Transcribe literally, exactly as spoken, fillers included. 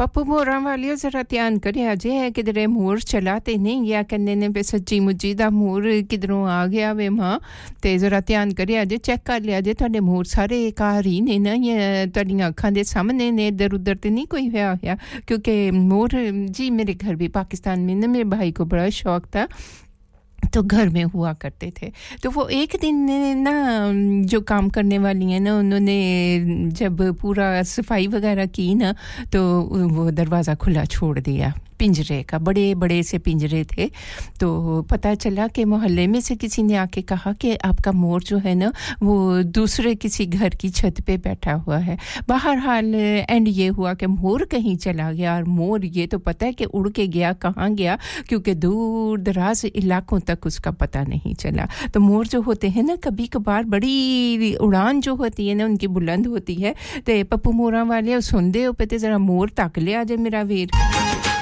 पप्पू मोरा वालियो जरा ध्यान करिए अजे है किधरे मोर चलाते नहीं या कन्ने ने पे सच्ची मुच्ची दा मोर किधरों आ गया वे मां ते जरा ध्यान करिए अजे चेक कर लिया जे ਤੁਹਾਡੇ मोर सारे कार ही ने ना ये ਤੁਹਾਡੀਆਂ ਅੱਖਾਂ ਦੇ ਸਾਹਮਣੇ ਨੇ इधर उधर ਤੇ नहीं कोई होया होया क्योंकि मोर जी मेरे घर भी पाकिस्तान में ना मेरे भाई को बड़ा शौक था तो घर में हुआ करते थे तो वो एक दिन ना जो काम करने वाली हैं ना उन्होंने जब पूरा सफाई वगैरह की ना तो वो दरवाजा खुला छोड़ दिया पिंजरे का बड़े बड़े से पिंजरे थे तो पता चला कि मोहल्ले में से किसी ने आके कहा कि आपका मोर जो है ना वो दूसरे किसी घर की छत पे बैठा हुआ है बाहर हाल एंड ये हुआ कि मोर कहीं चला गया और मोर ये तो पता है कि उड़ के गया कहां गया क्योंकि दूर दराज इलाकों तक उसका पता नहीं चला तो मोर जो होते हैं ना कभी कभार बड़ी उड़ान जो होती है ना उनकी बुलंद होती है ते पप्पू मोरा वाले सुनदे हो पे ते जरा मोर तक ले आ जा मेरा वीर